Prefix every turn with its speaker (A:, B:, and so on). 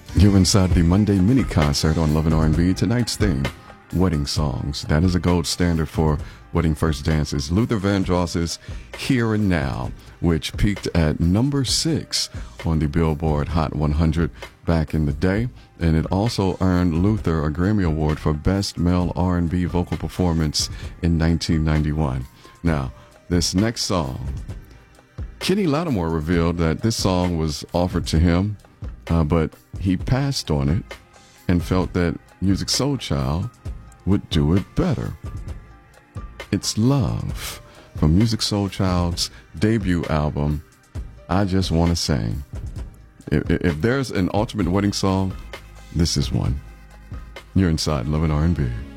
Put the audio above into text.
A: You're inside the Monday mini concert on Love and R&B. Tonight's theme, Wedding Songs. That is a gold standard for wedding first dances. Luther Vandross's Here and Now, which peaked at number 6 on the Billboard Hot 100 back in the day. And it also earned Luther a Grammy Award for Best Male R&B Vocal Performance in 1991. Now, this next song, Kenny Lattimore revealed that this song was offered to him, but he passed on it and felt that Musiq Soulchild would do it better. It's Love from Musiq Soulchild's debut album, I Just Wanna Sing. If there's an ultimate wedding song, this is one. You're inside Love and R&B.